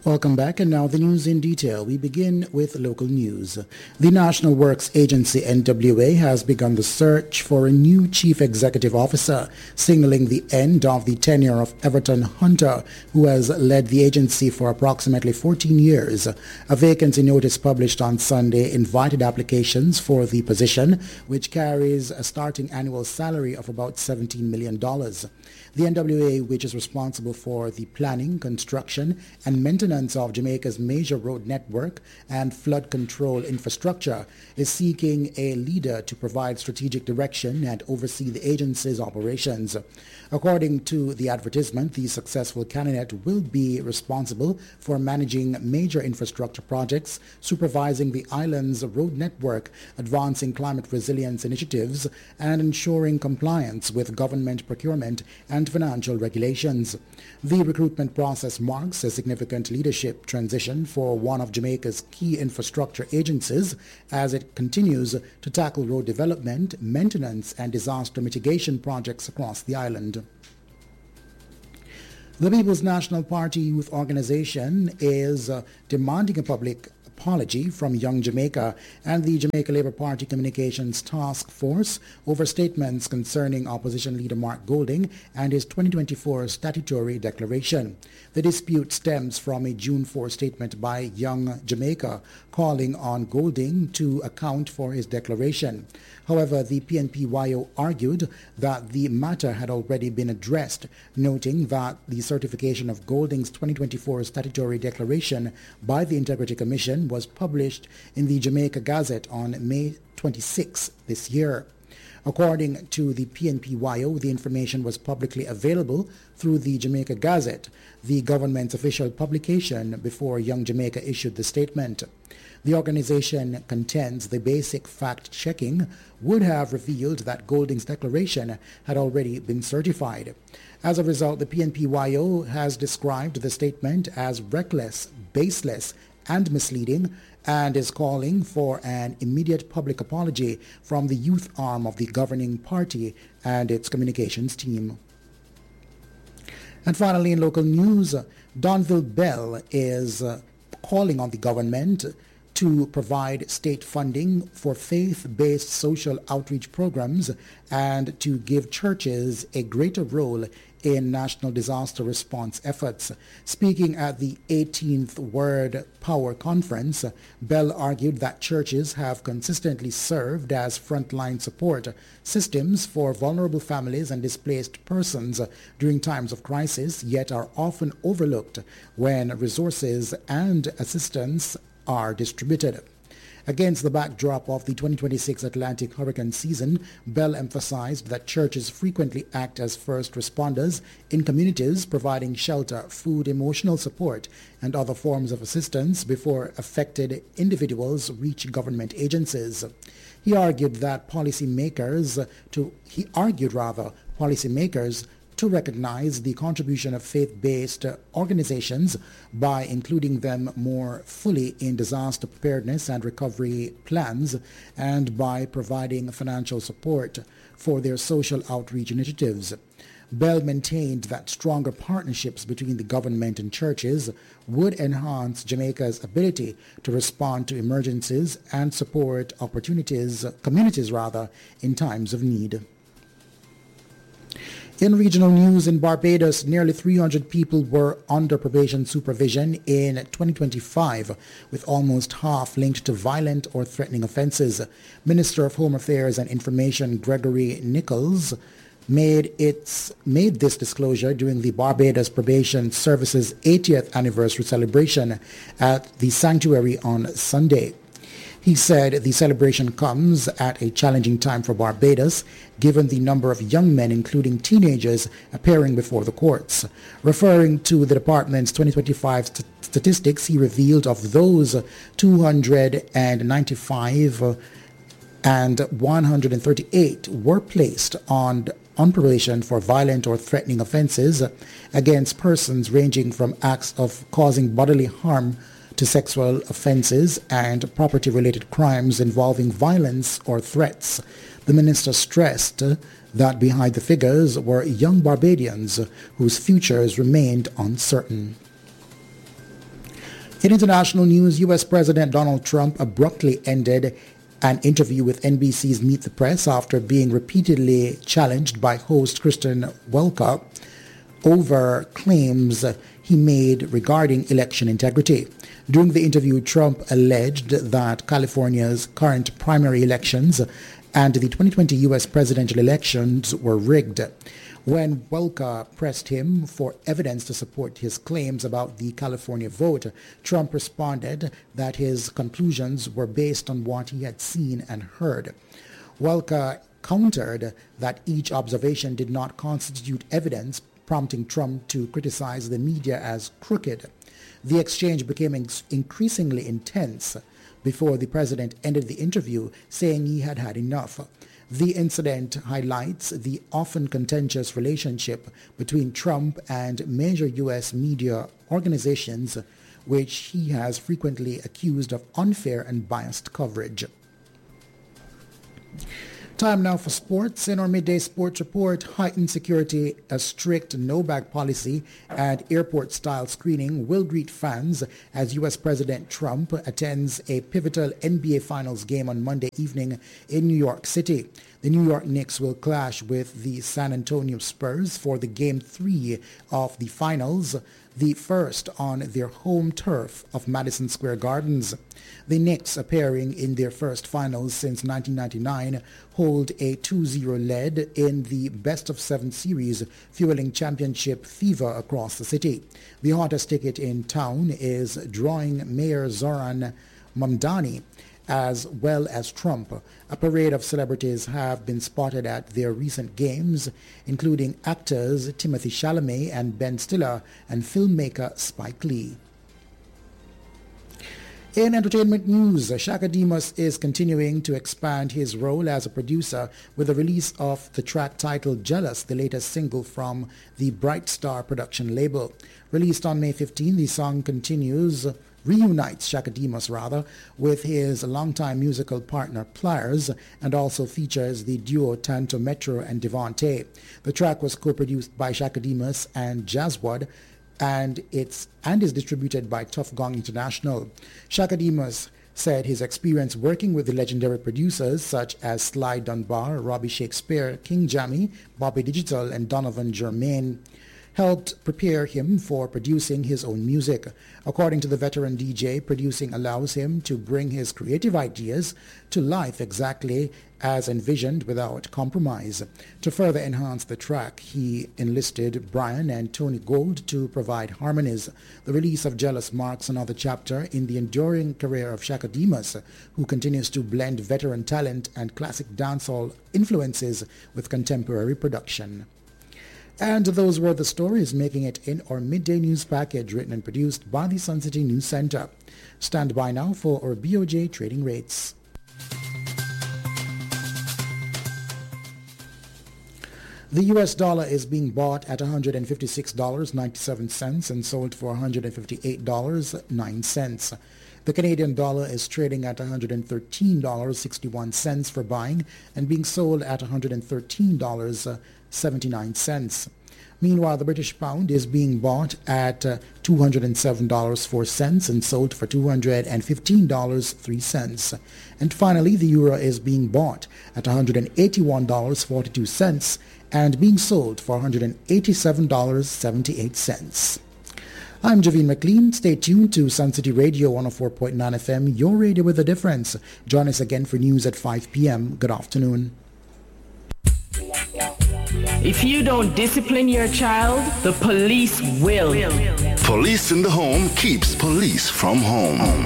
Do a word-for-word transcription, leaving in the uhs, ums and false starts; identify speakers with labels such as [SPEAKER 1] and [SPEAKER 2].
[SPEAKER 1] Welcome back, and now the news in detail. We begin with local news. The National Works Agency, N W A, has begun the search for a new chief executive officer, signaling the end of the tenure of Everton Hunter, who has led the agency for approximately fourteen years. A vacancy notice published on Sunday invited applications for the position, which carries a starting annual salary of about seventeen million dollars. The N W A, which is responsible for the planning, construction, and maintenance of Jamaica's major road network and flood control infrastructure, is seeking a leader to provide strategic direction and oversee the agency's operations. According to the advertisement, the successful candidate will be responsible for managing major infrastructure projects, supervising the island's road network, advancing climate resilience initiatives, and ensuring compliance with government procurement and financial regulations. The recruitment process marks a significant leadership transition for one of Jamaica's key infrastructure agencies as it continues to tackle road development, maintenance, and disaster mitigation projects across the island. The People's National Party Youth Organization is uh, demanding a public apology from Young Jamaica and the Jamaica Labour Party Communications Task Force over statements concerning opposition leader Mark Golding and his twenty twenty-four statutory declaration. The dispute stems from a June fourth statement by Young Jamaica calling on Golding to account for his declaration. However, the P N P Y O argued that the matter had already been addressed, noting that the certification of Golding's twenty twenty-four statutory declaration by the Integrity Commission was published in the Jamaica Gazette on May twenty-sixth this year. According to the P N P Y O, the information was publicly available through the Jamaica Gazette, the government's official publication, before Young Jamaica issued the statement. The organization contends the basic fact-checking would have revealed that Golding's declaration had already been certified. As a result, the P N P Y O has described the statement as reckless, baseless, and misleading, and is calling for an immediate public apology from the youth arm of the governing party and its communications team. And finally, in local news, Donville Bell is uh, calling on the government to provide state funding for faith-based social outreach programs and to give churches a greater role in national disaster response efforts. Speaking at the eighteenth Word Power Conference, Bell argued that churches have consistently served as frontline support systems for vulnerable families and displaced persons during times of crisis, yet are often overlooked when resources and assistance are distributed. Against the backdrop of the twenty twenty-six Atlantic hurricane season, Bell emphasized that churches frequently act as first responders in communities, providing shelter, food, emotional support, and other forms of assistance before affected individuals reach government agencies. He argued that policymakers to he argued rather policymakers to recognize the contribution of faith-based organizations by including them more fully in disaster preparedness and recovery plans, and by providing financial support for their social outreach initiatives. Bell maintained that stronger partnerships between the government and churches would enhance Jamaica's ability to respond to emergencies and support opportunities, communities rather, in times of need. In regional news, in Barbados, nearly three hundred people were under probation supervision in twenty twenty-five, with almost half linked to violent or threatening offences. Minister of Home Affairs and Information Gregory Nichols made its made this disclosure during the Barbados Probation Service's eightieth anniversary celebration at the Sanctuary on Sunday. He said the celebration comes at a challenging time for Barbados, given the number of young men, including teenagers, appearing before the courts. Referring to the department's twenty twenty-five st- statistics, he revealed of those two hundred ninety-five and one hundred thirty-eight were placed on on probation for violent or threatening offences against persons ranging from acts of causing bodily harm to sexual offences and property-related crimes involving violence or threats. The minister stressed that behind the figures were young Barbadians whose futures remained uncertain. In international news, U S. President Donald Trump abruptly ended an interview with N B C's Meet the Press after being repeatedly challenged by host Kristen Welker over claims he made regarding election integrity. During the interview, Trump alleged that California's current primary elections and the twenty twenty U S presidential elections were rigged. When Welker pressed him for evidence to support his claims about the California vote, Trump responded that his conclusions were based on what he had seen and heard. Welker countered that each observation did not constitute evidence, prompting Trump to criticize the media as crooked. The exchange became increasingly intense before the president ended the interview, saying he had had enough. The incident highlights the often contentious relationship between Trump and major U S media organizations, which he has frequently accused of unfair and biased coverage. Time now for sports. In our midday sports report, heightened security, a strict no-bag policy, and airport-style screening will greet fans as U S. President Trump attends a pivotal N B A Finals game on Monday evening in New York City. The New York Knicks will clash with the San Antonio Spurs for the Game three of the Finals, the first on their home turf of Madison Square Gardens. The Knicks, appearing in their first finals since nineteen ninety-nine, hold a two zero lead in the best-of-seven series, fueling championship fever across the city. The hottest ticket in town is drawing Mayor Zoran Mamdani, as well as Trump. A parade of celebrities have been spotted at their recent games, including actors Timothy Chalamet and Ben Stiller and filmmaker Spike Lee. In entertainment news, Shaka Demus is continuing to expand his role as a producer with the release of the track titled Jealous, the latest single from the Bright Star production label. Released on May fifteenth, the song continues reunites Shaka Demus rather with his longtime musical partner Pliers, and also features the duo Tanto Metro and Devontae. The track was co-produced by Shaka Demus and Jazzwad, and it's and is distributed by Tough Gong International. Shaka Demus said his experience working with the legendary producers such as Sly Dunbar, Robbie Shakespeare, King Jammy, Bobby Digital, and Donovan Germain helped prepare him for producing his own music. According to the veteran D J, producing allows him to bring his creative ideas to life exactly as envisioned without compromise. To further enhance the track, he enlisted Brian and Tony Gold to provide harmonies. The release of Jealous marks another chapter in the enduring career of Shaka Demus, who continues to blend veteran talent and classic dancehall influences with contemporary production. And those were the stories making it in our midday news package, written and produced by the Sun City News Center. Stand by now for our B O J trading rates. The U S dollar is being bought at one hundred fifty-six dollars and ninety-seven cents and sold for one hundred fifty-eight dollars and nine cents. The Canadian dollar is trading at one hundred thirteen dollars and sixty-one cents for buying and being sold at one hundred thirteen dollars and seventy-nine cents. Meanwhile, the British pound is being bought at uh, two hundred seven dollars and four cents and sold for two hundred fifteen dollars and three cents. And finally, the euro is being bought at one hundred eighty-one dollars and forty-two cents and being sold for one hundred eighty-seven dollars and seventy-eight cents. I'm Javine McLean. Stay tuned to Sun City Radio one oh four point nine F M, your radio with a difference. Join us again for news at five p.m. Good afternoon.
[SPEAKER 2] If you don't discipline your child, the police will.
[SPEAKER 3] Police in the home keeps police from home.